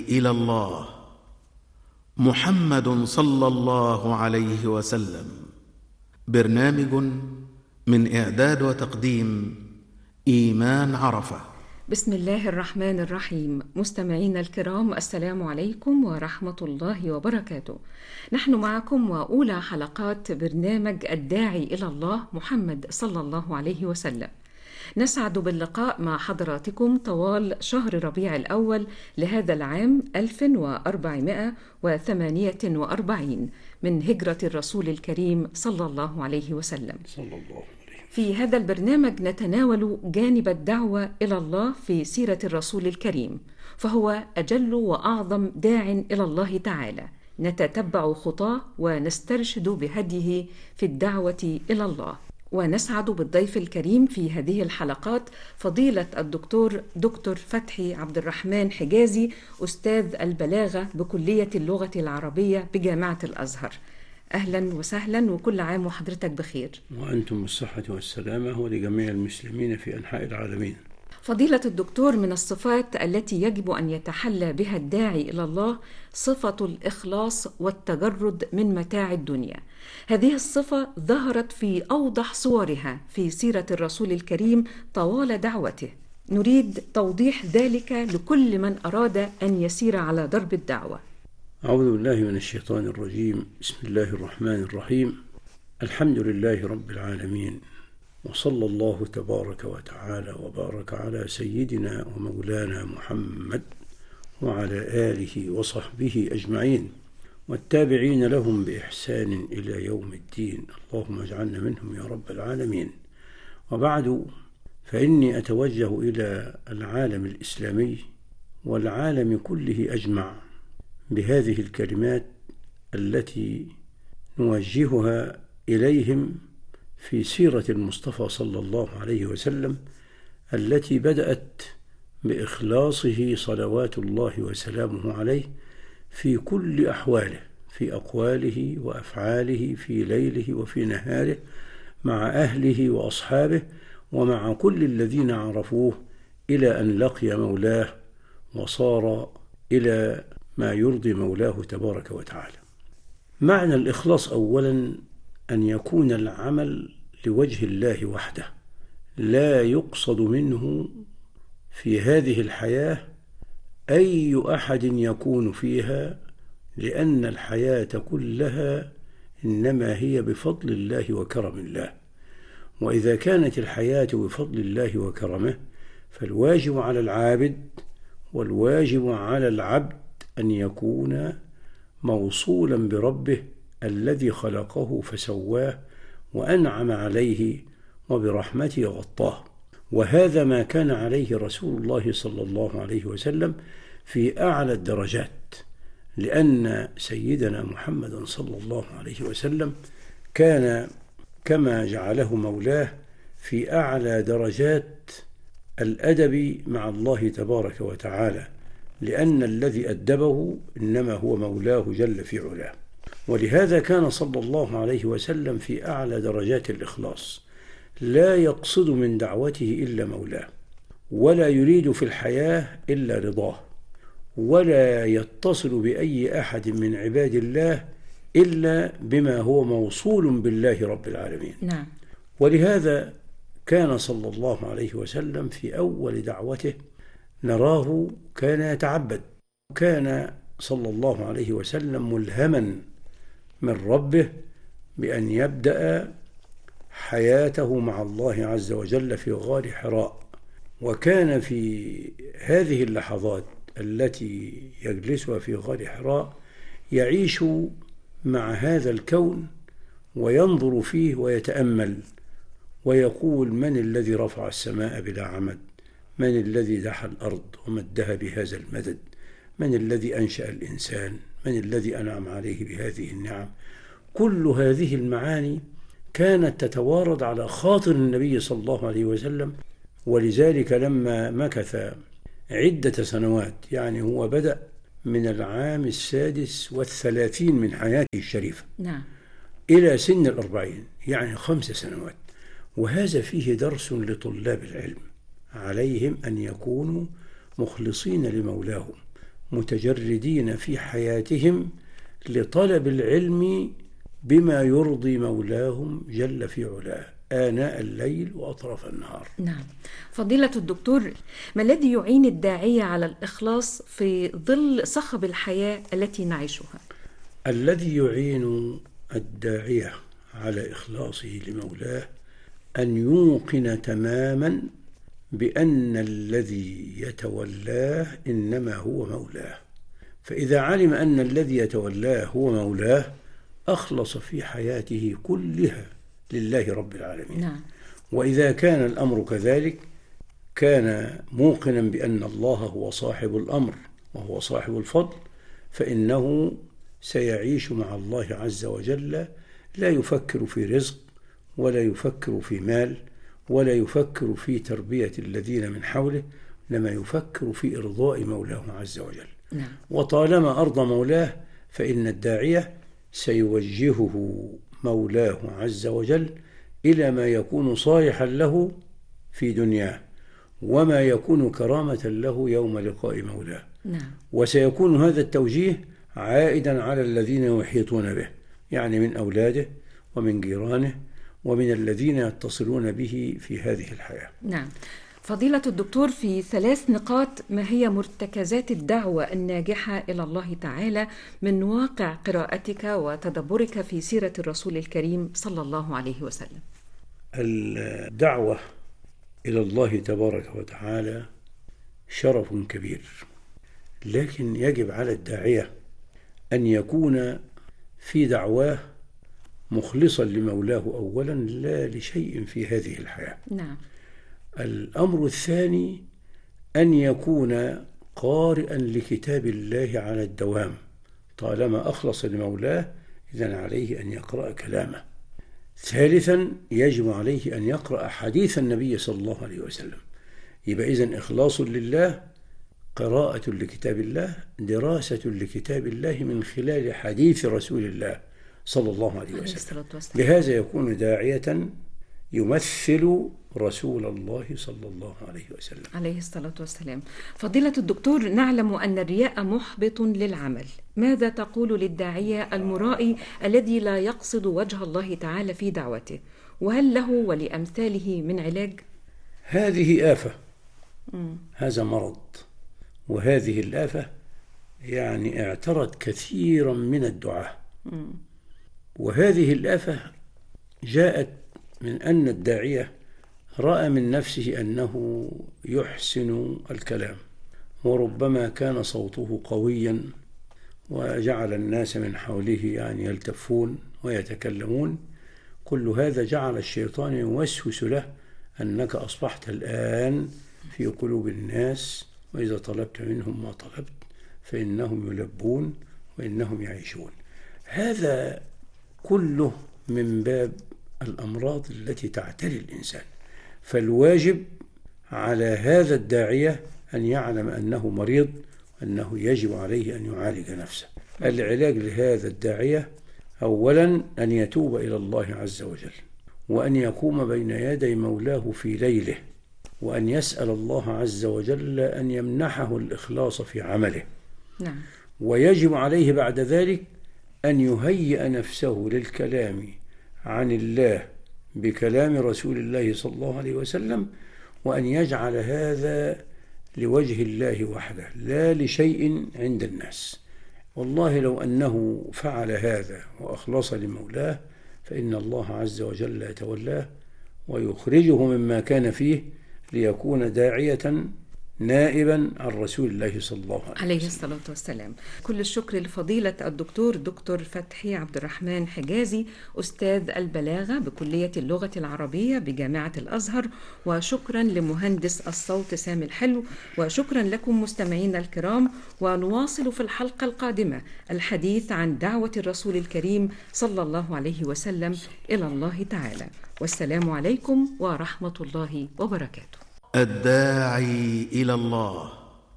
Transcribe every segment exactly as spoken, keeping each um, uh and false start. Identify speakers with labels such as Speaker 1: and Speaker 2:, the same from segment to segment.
Speaker 1: إلى الله محمد صلى الله عليه وسلم. برنامج من إعداد وتقديم إيمان عرفة.
Speaker 2: بسم الله الرحمن الرحيم. مستمعينا الكرام، السلام عليكم ورحمة الله وبركاته. نحن معكم وأولى حلقات برنامج الداعي إلى الله محمد صلى الله عليه وسلم. نسعد باللقاء مع حضراتكم طوال شهر ربيع الأول لهذا العام ألف وأربعمائة وثمانية وأربعين من هجرة الرسول الكريم صلى الله عليه وسلم.
Speaker 3: صلى الله عليه.
Speaker 2: في هذا البرنامج نتناول جانب الدعوة إلى الله في سيرة الرسول الكريم، فهو أجل وأعظم داع إلى الله تعالى. نتتبع خطاه ونسترشد بهديه في الدعوة إلى الله. ونسعد بالضيف الكريم في هذه الحلقات فضيلة الدكتور دكتور فتحي عبد الرحمن حجازي، أستاذ البلاغة بكلية اللغة العربية بجامعة الأزهر. أهلا وسهلا، وكل عام وحضرتك بخير.
Speaker 3: وأنتم بالصحة والسلامة، ولجميع المسلمين في أنحاء العالمين.
Speaker 2: فضيلة الدكتور، من الصفات التي يجب أن يتحلى بها الداعي إلى الله صفة الإخلاص والتجرد من متاع الدنيا. هذه الصفة ظهرت في أوضح صورها في سيرة الرسول الكريم طوال دعوته. نريد توضيح ذلك لكل من أراد أن يسير على درب الدعوة.
Speaker 3: أعوذ بالله من الشيطان الرجيم. بسم الله الرحمن الرحيم. الحمد لله رب العالمين، وصلى الله تبارك وتعالى وبارك على سيدنا ومولانا محمد وعلى آله وصحبه أجمعين والتابعين لهم بإحسان إلى يوم الدين. اللهم اجعلنا منهم يا رب العالمين. وبعد، فإني أتوجه إلى العالم الإسلامي والعالم كله أجمع بهذه الكلمات التي نوجهها إليهم في سيرة المصطفى صلى الله عليه وسلم، التي بدأت بإخلاصه صلوات الله وسلامه عليه في كل أحواله، في أقواله وأفعاله، في ليله وفي نهاره، مع أهله وأصحابه ومع كل الذين عرفوه، إلى أن لقي مولاه وصار إلى ما يرضي مولاه تبارك وتعالى. معنى الإخلاص أولا أن يكون العمل لوجه الله وحده، لا يقصد منه في هذه الحياة أي أحد يكون فيها، لأن الحياة كلها إنما هي بفضل الله وكرم الله. وإذا كانت الحياة بفضل الله وكرمه، فالواجب على العابد والواجب على العبد أن يكون موصولا بربه الذي خلقه فسواه وأنعم عليه وبرحمته غطاه. وهذا ما كان عليه رسول الله صلى الله عليه وسلم في أعلى الدرجات، لأن سيدنا محمد صلى الله عليه وسلم كان كما جعله مولاه في أعلى درجات الأدب مع الله تبارك وتعالى، لأن الذي أدبه إنما هو مولاه جل في علاه. ولهذا كان صلى الله عليه وسلم في أعلى درجات الإخلاص، لا يقصد من دعوته إلا مولاه، ولا يريد في الحياة إلا رضاه، ولا يتصل بأي أحد من عباد الله إلا بما هو موصول بالله رب العالمين.
Speaker 2: نعم.
Speaker 3: ولهذا كان صلى الله عليه وسلم في أول دعوته نراه كان يتعبد. كان صلى الله عليه وسلم ملهما من ربه بأن يبدأ حياته مع الله عز وجل في غار حراء. وكان في هذه اللحظات التي يجلسها في غار حراء يعيش مع هذا الكون وينظر فيه ويتأمل ويقول: من الذي رفع السماء بلا عمد؟ من الذي دحى الأرض ومدها بهذا المدد؟ من الذي أنشأ الإنسان؟ من الذي أنعم عليه بهذه النعم؟ كل هذه المعاني كانت تتوارد على خاطر النبي صلى الله عليه وسلم. ولذلك لما مكث عدة سنوات، يعني هو بدأ من العام السادس والثلاثين من حياته الشريفة
Speaker 2: نعم.
Speaker 3: إلى سن الأربعين، يعني خمس سنوات. وهذا فيه درس لطلاب العلم، عليهم أن يكونوا مخلصين لمولاهم متجردين في حياتهم لطلب العلم بما يرضي مولاهم جل في علاه آناء الليل وأطراف النهار.
Speaker 2: نعم. فضيلة الدكتور، ما الذي يعين الداعية على الإخلاص في ظل صخب الحياة التي نعيشها؟
Speaker 3: الذي يعين الداعية على إخلاصه لمولاه أن يوقن تماما بأن الذي يتولاه إنما هو مولاه، فإذا علم أن الذي يتولاه هو مولاه أخلص في حياته كلها لله رب العالمين.
Speaker 2: نعم.
Speaker 3: وإذا كان الأمر كذلك كان موقنا بأن الله هو صاحب الأمر وهو صاحب الفضل، فإنه سيعيش مع الله عز وجل لا يفكر في رزق ولا يفكر في مال ولا يفكر في تربية الذين من حوله، إنما يفكر في إرضاء مولاه عز وجل.
Speaker 2: نعم.
Speaker 3: وطالما أرضى مولاه فإن الداعية سيوجهه مولاه عز وجل إلى ما يكون صالحا له في دنياه وما يكون كرامة له يوم لقاء مولاه.
Speaker 2: نعم.
Speaker 3: وسيكون هذا التوجيه عائدا على الذين يحيطون به، يعني من أولاده ومن جيرانه ومن الذين يتصلون به في هذه الحياة.
Speaker 2: نعم. فضيلة الدكتور، في ثلاث نقاط، ما هي مرتكزات الدعوة الناجحة إلى الله تعالى من واقع قراءتك وتدبرك في سيرة الرسول الكريم صلى الله عليه وسلم؟
Speaker 3: الدعوة إلى الله تبارك وتعالى شرف كبير، لكن يجب على الداعية أن يكون في دعواه مخلصا لمولاه أولا لا لشيء في هذه الحياة.
Speaker 2: نعم.
Speaker 3: الأمر الثاني أن يكون قارئا لكتاب الله على الدوام، طالما أخلص لمولاه إذن عليه أن يقرأ كلامه. ثالثا يجب عليه أن يقرأ حديث النبي صلى الله عليه وسلم. يبقى إذن إخلاص لله، قراءة لكتاب الله، دراسة لكتاب الله من خلال حديث رسول الله صلى الله عليه وسلم. بهذا يكون داعية يمثل رسول الله صلى الله عليه وسلم
Speaker 2: عليه الصلاة والسلام. فضيلة الدكتور، نعلم أن الرياء محبط للعمل، ماذا تقول للداعية المرائي الذي لا يقصد وجه الله تعالى في دعوته، وهل له ولأمثاله من علاج؟
Speaker 3: هذه آفة. م. هذا مرض، وهذه الآفة يعني اعترت كثيرا من الدعاة. م. وهذه الآفة جاءت من أن الداعية رأى من نفسه أنه يحسن الكلام، وربما كان صوته قويا وجعل الناس من حوله يعني يلتفون ويتكلمون. كل هذا جعل الشيطان يوسوس له أنك أصبحت الآن في قلوب الناس، وإذا طلبت منهم ما طلبت فإنهم يلبون وإنهم يعيشون. هذا كله من باب الأمراض التي تعتري الإنسان. فالواجب على هذا الداعية أن يعلم أنه مريض، أنه يجب عليه أن يعالج نفسه. العلاج لهذا الداعية أولا أن يتوب إلى الله عز وجل، وأن يقوم بين يدي مولاه في ليله، وأن يسأل الله عز وجل أن يمنحه الإخلاص في عمله.
Speaker 2: نعم.
Speaker 3: ويجب عليه بعد ذلك أن يهيئ نفسه للكلام عن الله بكلام رسول الله صلى الله عليه وسلم، وأن يجعل هذا لوجه الله وحده لا لشيء عند الناس. والله لو أنه فعل هذا وأخلص لمولاه فإن الله عز وجل يتولاه ويخرجه مما كان فيه ليكون داعية نائبا عن رسول الله صلى الله عليه وسلم
Speaker 2: عليه الصلاة والسلام. كل الشكر لفضيلة الدكتور دكتور فتحي عبد الرحمن حجازي، أستاذ البلاغة بكلية اللغة العربية بجامعة الأزهر، وشكرا لمهندس الصوت سامي الحلو، وشكرا لكم مستمعينا الكرام. ونواصل في الحلقة القادمة الحديث عن دعوة الرسول الكريم صلى الله عليه وسلم إلى الله تعالى. والسلام عليكم ورحمة الله وبركاته.
Speaker 1: الداعي إلى الله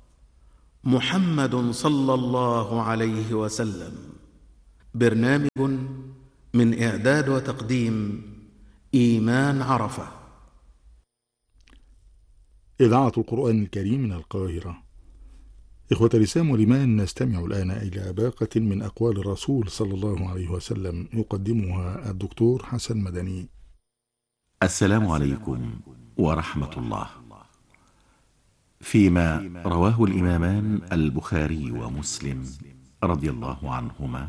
Speaker 1: محمد صلى الله عليه وسلم، برنامج من إعداد وتقديم إيمان عرفة.
Speaker 4: إذاعة القرآن الكريم من القاهرة إخوة الإسلام والإيمان، نستمع الآن إلى باقة من أقوال الرسول صلى الله عليه وسلم يقدمها الدكتور حسن مدني.
Speaker 5: السلام عليكم ورحمة الله. فيما رواه الإمامان البخاري ومسلم رضي الله عنهما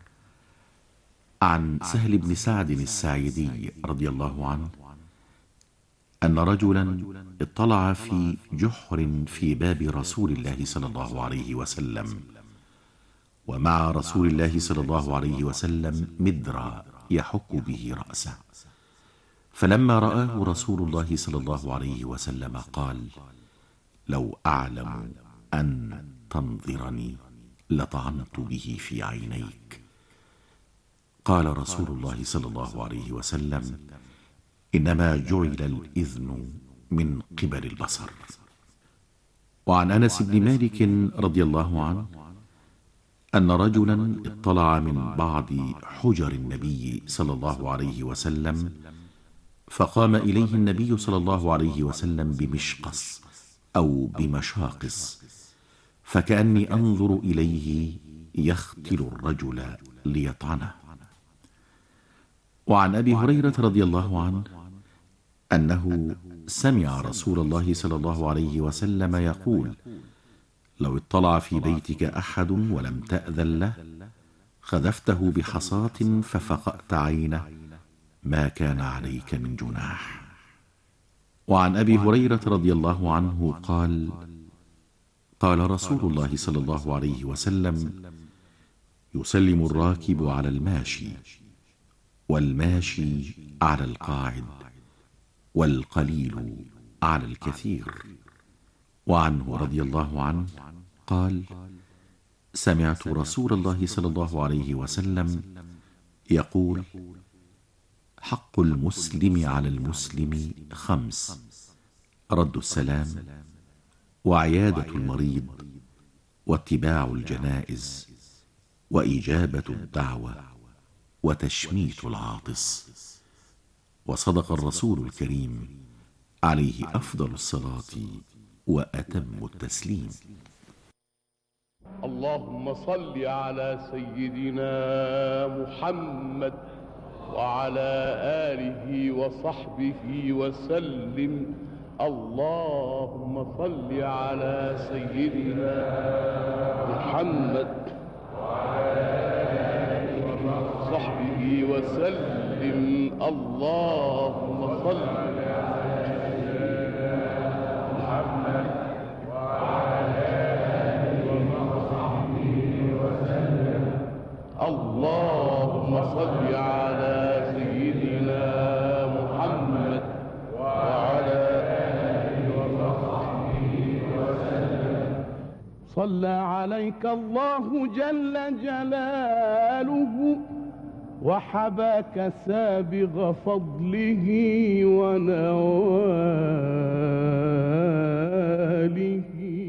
Speaker 5: عن سهل بن سعد الساعدي رضي الله عنه أن رجلا اطلع في جحر في باب رسول الله صلى الله عليه وسلم، ومع رسول الله صلى الله عليه وسلم مدرا يحك به رأسه، فلما رآه رسول الله صلى الله عليه وسلم قال: لو أعلم أن تنظرني لطعنت به في عينيك. قال رسول الله صلى الله عليه وسلم: إنما جعل الإذن من قبل البصر. وعن أنس بن مالك رضي الله عنه أن رجلا اطلع من بعض حجر النبي صلى الله عليه وسلم، فقام إليه النبي صلى الله عليه وسلم بمشقص أو بمشاقص، فكأني أنظر إليه يختل الرجل ليطعنه. وعن أبي هريرة رضي الله عنه أنه سمع رسول الله صلى الله عليه وسلم يقول: لو اطلع في بيتك أحد ولم تأذن له خذفته بحصاة ففقأت عينه ما كان عليك من جناح. وعن أبي هريرة رضي الله عنه قال: قال رسول الله صلى الله عليه وسلم: يسلم الراكب على الماشي، والماشي على القاعد، والقليل على الكثير. وعنه رضي الله عنه قال: سمعت رسول الله صلى الله عليه وسلم يقول: حق المسلم على المسلم خمس: رد السلام، وعيادة المريض، واتباع الجنائز، وإجابة الدعوة، وتشميت العاطس. وصدق الرسول الكريم عليه أفضل الصلاة وأتم التسليم.
Speaker 6: اللهم صل على سيدنا محمد وعلى آله وصحبه وسلم. اللهم صل على سيدنا محمد وعلى آله وصحبه وسلم. اللهم صل على سيدنا محمد وعلى آله وصحبه وسلم. اللهم صل على سيدنا محمد وعلى آله وصحبه وسلم. صلى عليك الله جل جلاله وحباك سابغ فضله ونواله.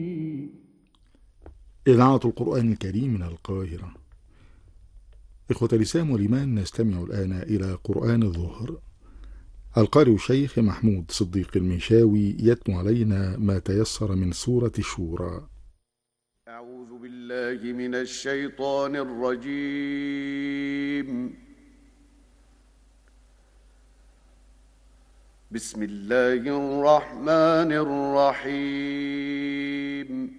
Speaker 4: إذاعة القرآن الكريم من القاهرة. إخوة الإسلام والإيمان، نستمع الآن إلى قرآن الظهر. القارئ الشيخ محمود صديق المنشاوي يتلو علينا ما تيسر من سورة الشورى.
Speaker 7: أعوذ بالله من الشيطان الرجيم. بسم الله الرحمن الرحيم.